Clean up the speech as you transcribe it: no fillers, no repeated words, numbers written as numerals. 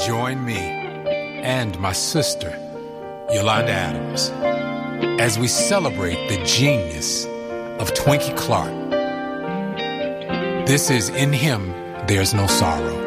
join me and my sister, Yolanda Adams, as we celebrate the genius of Twinkie Clark. This is In Him, There's No Sorrow.